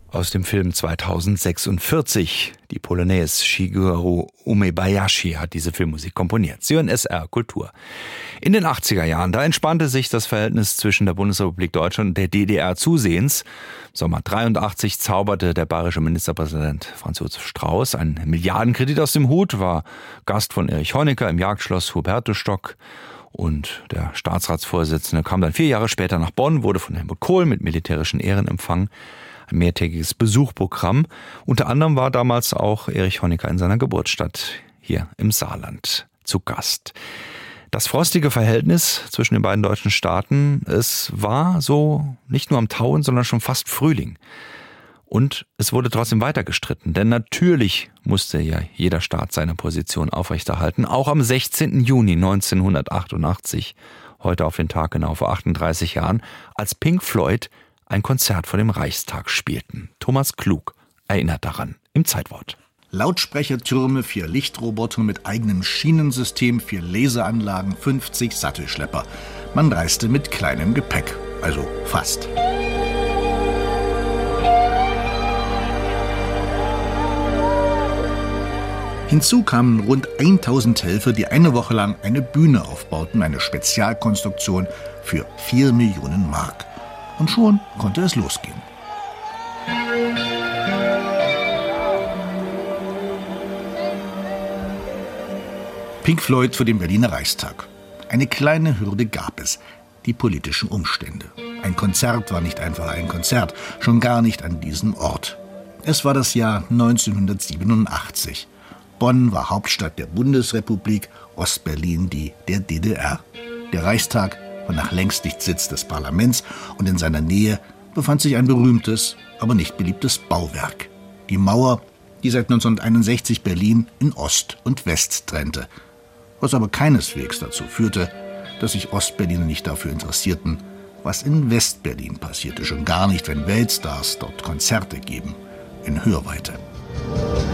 aus dem Film 2046. Die Polonaise Shigeru Umebayashi hat diese Filmmusik komponiert. Sie hören SR Kultur. In den 80er Jahren, da entspannte sich das Verhältnis zwischen der Bundesrepublik Deutschland und der DDR zusehends. Sommer 83 zauberte der bayerische Ministerpräsident Franz Josef Strauß einen Milliardenkredit aus dem Hut, war Gast von Erich Honecker im Jagdschloss Hubertusstock. Und der Staatsratsvorsitzende kam dann 4 Jahre später nach Bonn, wurde von Helmut Kohl mit militärischen Ehren empfangen. Ein mehrtägiges Besuchprogramm. Unter anderem war damals auch Erich Honecker in seiner Geburtsstadt hier im Saarland zu Gast. Das frostige Verhältnis zwischen den beiden deutschen Staaten, es war so nicht nur am Tauen, sondern schon fast Frühling. Und es wurde trotzdem weiter gestritten, denn natürlich musste ja jeder Staat seine Position aufrechterhalten. Auch am 16. Juni 1988, heute auf den Tag genau vor 38 Jahren, als Pink Floyd ein Konzert vor dem Reichstag spielten. Thomas Klug erinnert daran im Zeitwort. Lautsprechertürme, 4 Lichtroboter mit eigenem Schienensystem, 4 Laseranlagen, 50 Sattelschlepper. Man reiste mit kleinem Gepäck, also fast. Hinzu kamen rund 1000 Helfer, die eine Woche lang eine Bühne aufbauten, eine Spezialkonstruktion für 4 Millionen Mark. Und schon konnte es losgehen. Pink Floyd vor dem Berliner Reichstag. Eine kleine Hürde gab es: die politischen Umstände. Ein Konzert war nicht einfach ein Konzert, schon gar nicht an diesem Ort. Es war das Jahr 1987. Bonn war Hauptstadt der Bundesrepublik, Ostberlin die der DDR. Der Reichstag war nach längst nicht Sitz des Parlaments und in seiner Nähe befand sich ein berühmtes, aber nicht beliebtes Bauwerk. Die Mauer, die seit 1961 Berlin in Ost und West trennte. Was aber keineswegs dazu führte, dass sich Ostberliner nicht dafür interessierten, was in Westberlin passierte. Schon gar nicht, wenn Weltstars dort Konzerte geben, in Hörweite.